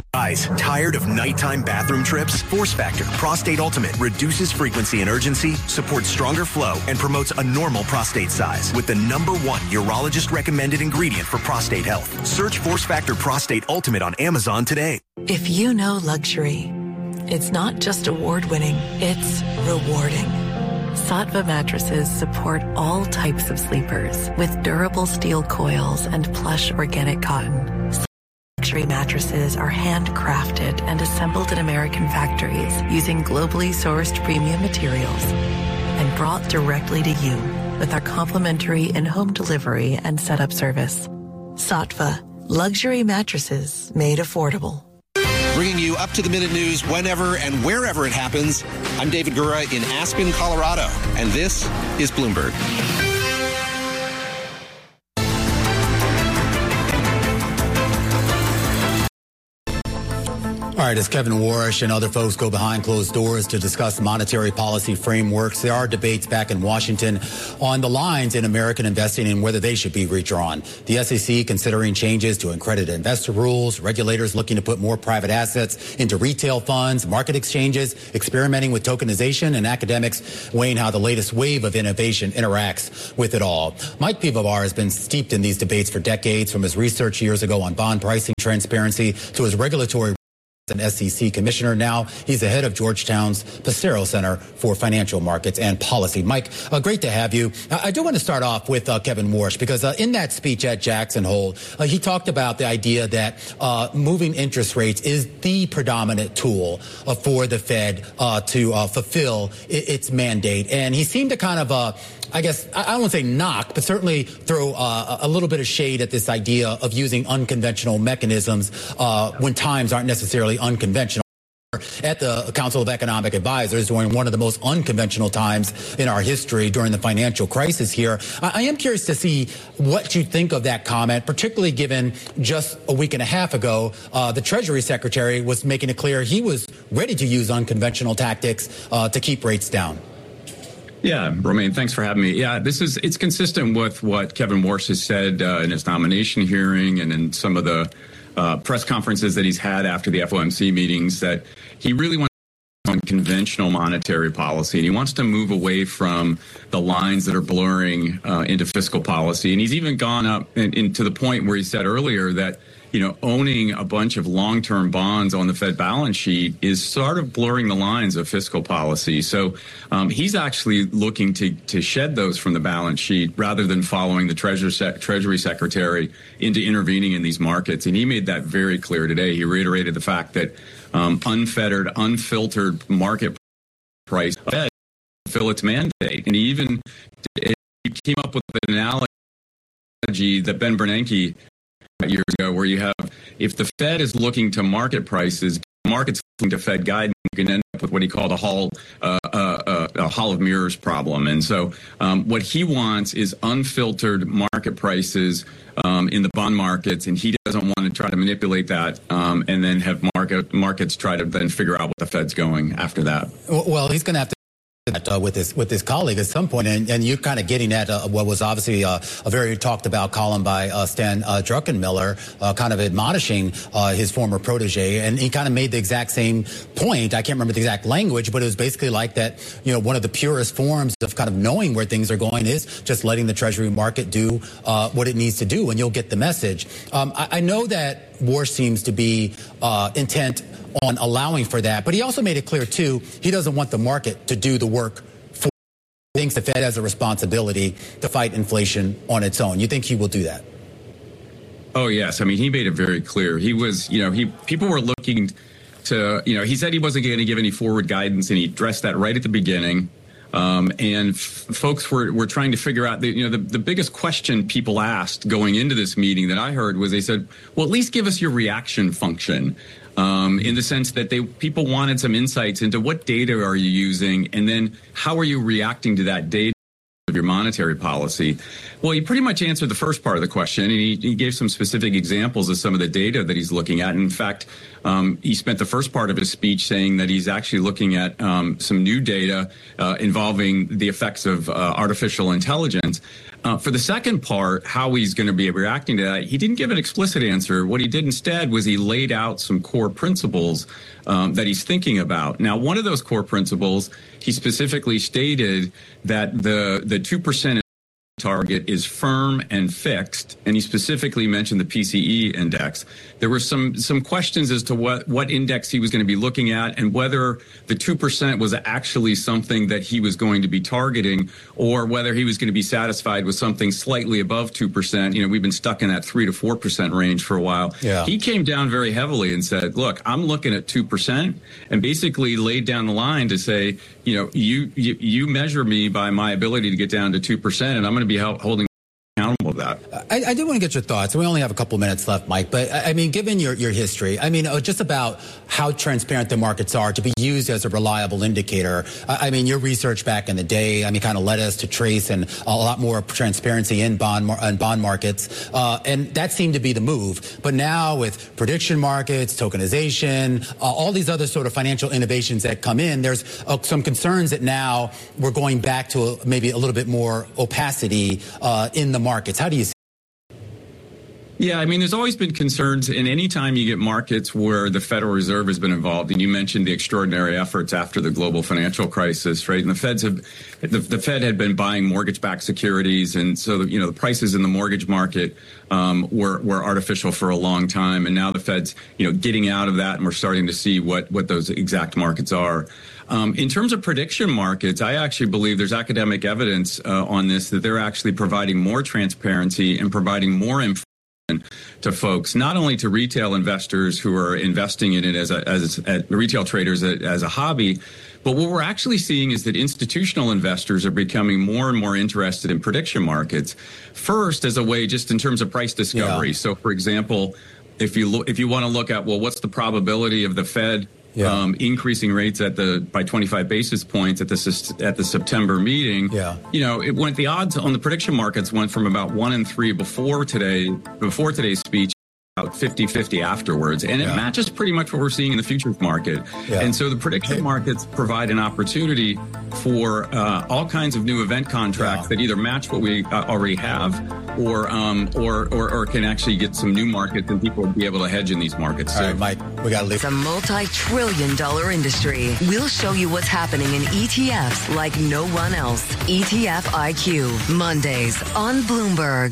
Guys, tired of nighttime bathroom trips? Force Factor Prostate Ultimate reduces frequency and urgency, supports stronger flow, and promotes a normal prostate size with the #1 urologist recommended ingredient for prostate health. Search Force Factor Prostate Ultimate on Amazon today. If you know luxury, it's not just award-winning, it's rewarding. Sattva mattresses support all types of sleepers with durable steel coils and plush organic cotton. Luxury mattresses are handcrafted and assembled in American factories using globally sourced premium materials and brought directly to you with our complimentary in-home delivery and setup service. Sattva, luxury mattresses made affordable. Bringing you up-to-the-minute news whenever and wherever it happens. I'm David Gura in Aspen, Colorado, and this is Bloomberg. All right, as Kevin Warsh and other folks go behind closed doors to discuss monetary policy frameworks, there are debates back in Washington on the lines in American investing and whether they should be redrawn. The SEC considering changes to accredited investor rules, regulators looking to put more private assets into retail funds, market exchanges, experimenting with tokenization, and academics weighing how the latest wave of innovation interacts with it all. Mike Pivovar has been steeped in these debates for decades, from his research years ago on bond pricing transparency to his regulatory an SEC commissioner. Now he's the head of Georgetown's Passero Center for Financial Markets and Policy. Mike, great to have you. I do want to start off with Kevin Warsh, because in that speech at Jackson Hole, he talked about the idea that moving interest rates is the predominant tool for the Fed to fulfill its mandate. And he seemed to kind of I guess, I don't want to say knock, but certainly throw a little bit of shade at this idea of using unconventional mechanisms when times aren't necessarily unconventional. At the Council of Economic Advisors during one of the most unconventional times in our history during the financial crisis here. I am curious to see what you think of that comment, particularly given just a week and a half ago, the Treasury Secretary was making it clear he was ready to use unconventional tactics to keep rates down. Yeah, Romaine, thanks for having me. Yeah, it's consistent with what Kevin Warsh has said in his nomination hearing and in some of the press conferences that he's had after the FOMC meetings, that he really wants on conventional monetary policy, and he wants to move away from the lines that are blurring into fiscal policy. And he's even gone up to the point where he said earlier that, owning a bunch of long-term bonds on the Fed balance sheet is sort of blurring the lines of fiscal policy. So he's actually looking to shed those from the balance sheet rather than following the Treasury Secretary into intervening in these markets. And he made that very clear today. He reiterated the fact that unfettered, unfiltered market price fulfill its mandate. And he came up with an analogy that Ben Bernanke years ago, where you have, if the Fed is looking to market prices, markets looking to Fed guidance, you can end up with what he called a hall of mirrors problem. And so what he wants is unfiltered market prices in the bond markets, and he doesn't want to try to manipulate that and then have markets try to then figure out what the Fed's going after that. Well, he's going to have to with his colleague at some point, and you're kind of getting at what was obviously a very talked about column by Stan Druckenmiller, kind of admonishing his former protege, and he kind of made the exact same point. I can't remember the exact language, but it was basically like that. One of the purest forms of kind of knowing where things are going is just letting the Treasury market do what it needs to do, and you'll get the message. I know that Warsh seems to be intent on allowing for that, but he also made it clear too, he doesn't want the market to do the work for him. He thinks the Fed has a responsibility to fight inflation on its own. You think he will do that? Oh, yes. I mean, he made it very clear. He was, people were looking to, he said he wasn't going to give any forward guidance, and he addressed that right at the beginning. And folks were trying to figure out, the biggest question people asked going into this meeting that I heard was, they said, well, at least give us your reaction function. In the sense that people wanted some insights into what data are you using, and then how are you reacting to that data of your monetary policy. Well, he pretty much answered the first part of the question, and he gave some specific examples of some of the data that he's looking at. And in fact, he spent the first part of his speech saying that he's actually looking at some new data involving the effects of artificial intelligence. For the second part, how he's going to be reacting to that, he didn't give an explicit answer. What he did instead was he laid out some core principles that he's thinking about. Now, one of those core principles, he specifically stated that the 2% target is firm and fixed, and he specifically mentioned the PCE index. There were some questions as to what index he was going to be looking at and whether the 2% was actually something that he was going to be targeting or whether he was going to be satisfied with something slightly above 2%. You know, we've been stuck in that 3 to 4% range for a while. Yeah. He came down very heavily and said, look, I'm looking at 2%, and basically laid down the line to say, you know, you measure me by my ability to get down to 2%, and I'm going to be holding accountable to that. I do want to get your thoughts. We only have a couple minutes left, Mike, but I mean, given your history, I mean, just about how transparent the markets are to be used as a reliable indicator. I mean, your research back in the day, I mean, kind of led us to trace and a lot more transparency in bond markets. And that seemed to be the move. But now with prediction markets, tokenization, all these other sort of financial innovations that come in, there's some concerns that now we're going back to maybe a little bit more opacity in the markets. How do you see? Yeah, I mean, there's always been concerns, and any time you get markets where the Federal Reserve has been involved, and you mentioned the extraordinary efforts after the global financial crisis, right? And the Fed had been buying mortgage-backed securities, and so the prices in the mortgage market were artificial for a long time, and now the Fed's getting out of that, and we're starting to see what those exact markets are. In terms of prediction markets, I actually believe there's academic evidence on this that they're actually providing more transparency and providing more information to folks, not only to retail investors who are investing in it as retail traders as a hobby, but what we're actually seeing is that institutional investors are becoming more and more interested in prediction markets. First, as a way just in terms of price discovery. Yeah. So, for example, if you want to look at, well, what's the probability of the Fed increasing rates by 25 basis points at the September meeting? Yeah. The odds on the prediction markets went from about 1 in 3 before today's speech, about 50-50 afterwards, and it matches pretty much what we're seeing in the futures market. Yeah. And so the prediction markets provide an opportunity for all kinds of new event contracts that either match what we already have, or can actually get some new markets, and people will be able to hedge in these markets. All right, Mike, we got to leave. It's a multi-trillion-dollar industry. We'll show you what's happening in ETFs like no one else. ETF IQ, Mondays on Bloomberg.